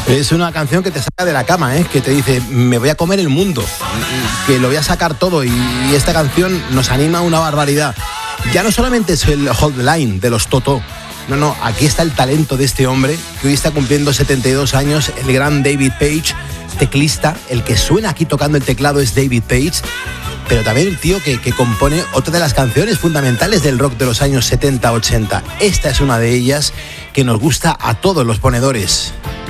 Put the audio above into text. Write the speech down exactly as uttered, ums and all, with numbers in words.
Es una canción que te saca de la cama, ¿eh? Que te dice, me voy a comer el mundo, que lo voy a sacar todo, y esta canción nos anima una barbaridad. Ya no solamente es el Hold the Line de los Toto, no, no, aquí está el talento de este hombre, que hoy está cumpliendo setenta y dos años, el gran David Paich, teclista. El que suena aquí tocando el teclado es David Paich, pero también el tío que, que compone otra de las canciones fundamentales del rock de los años setenta ochenta. Esta es una de ellas que nos gusta a todos los ponedores.